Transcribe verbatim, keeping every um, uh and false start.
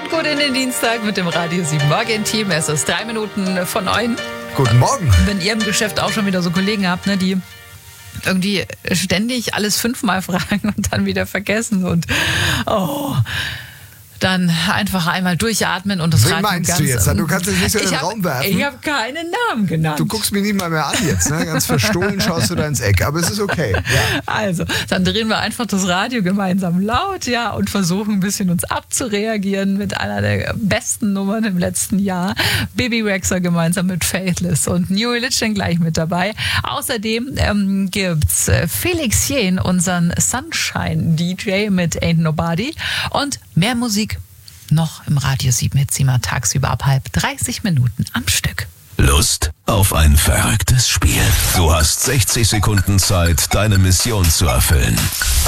Kommt gut in den Dienstag mit dem Radio sieben Morgen-Team. Es ist drei Minuten von neun. Guten Morgen. Wenn ihr im Geschäft auch schon wieder so Kollegen habt, ne, die irgendwie ständig alles fünfmal fragen und dann wieder vergessen und oh, dann einfach einmal durchatmen und das Wen Radio meinst ganz, du jetzt? Du kannst es nicht so in den hab, Raum werfen. Ich habe keinen Namen genannt. Du guckst mich nicht mal mehr an jetzt, ne? Ganz verstohlen schaust du da ins Eck, aber es ist okay. Ja. Also, dann drehen wir einfach das Radio gemeinsam laut, ja, und versuchen ein bisschen uns abzureagieren mit einer der besten Nummern im letzten Jahr. Bibi Rexha gemeinsam mit Faithless und New Religion gleich mit dabei. Außerdem ähm, gibt's äh, Felix Jähn, unseren Sunshine-D J mit Ain't Nobody und mehr Musik noch im Radio sieben Hits immer tagsüber ab halb dreißig Minuten am Stück. Lust auf ein verrücktes Spiel? Du hast sechzig Sekunden Zeit, deine Mission zu erfüllen.